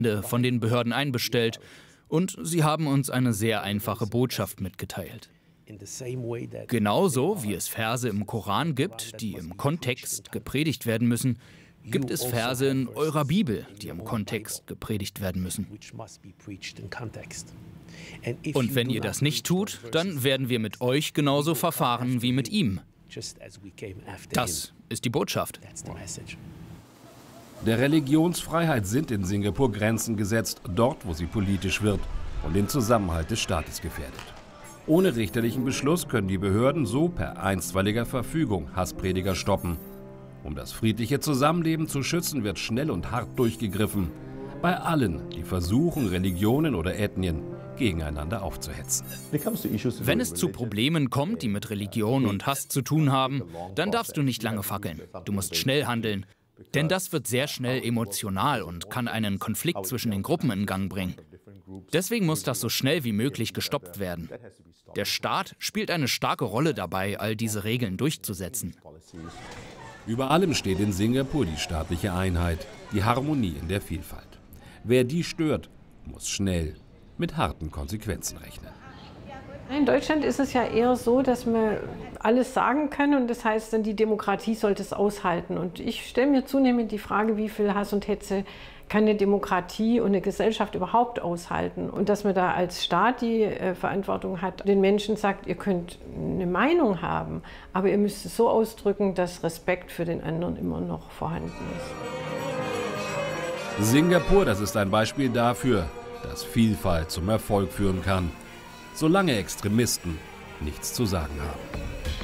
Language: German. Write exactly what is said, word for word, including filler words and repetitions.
von den Behörden einbestellt und sie haben uns eine sehr einfache Botschaft mitgeteilt. Genauso wie es Verse im Koran gibt, die im Kontext gepredigt werden müssen, gibt es Verse in eurer Bibel, die im Kontext gepredigt werden müssen. Und wenn ihr das nicht tut, dann werden wir mit euch genauso verfahren wie mit ihm. Das ist die Botschaft. Der Religionsfreiheit sind in Singapur Grenzen gesetzt, dort, wo sie politisch wird und den Zusammenhalt des Staates gefährdet. Ohne richterlichen Beschluss können die Behörden so per einstweiliger Verfügung Hassprediger stoppen. Um das friedliche Zusammenleben zu schützen, wird schnell und hart durchgegriffen. Bei allen, die versuchen, Religionen oder Ethnien gegeneinander aufzuhetzen. Wenn es zu Problemen kommt, die mit Religion und Hass zu tun haben, dann darfst du nicht lange fackeln. Du musst schnell handeln. Denn das wird sehr schnell emotional und kann einen Konflikt zwischen den Gruppen in Gang bringen. Deswegen muss das so schnell wie möglich gestoppt werden. Der Staat spielt eine starke Rolle dabei, all diese Regeln durchzusetzen. Über allem steht in Singapur die staatliche Einheit, die Harmonie in der Vielfalt. Wer die stört, muss schnell mit harten Konsequenzen rechnen. In Deutschland ist es ja eher so, dass wir alles sagen können und das heißt dann, die Demokratie sollte es aushalten. Und ich stelle mir zunehmend die Frage, wie viel Hass und Hetze kann eine Demokratie und eine Gesellschaft überhaupt aushalten? Und dass man da als Staat die äh, Verantwortung hat, den Menschen sagt, ihr könnt eine Meinung haben, aber ihr müsst es so ausdrücken, dass Respekt für den anderen immer noch vorhanden ist. Singapur, das ist ein Beispiel dafür, dass Vielfalt zum Erfolg führen kann, solange Extremisten nichts zu sagen haben.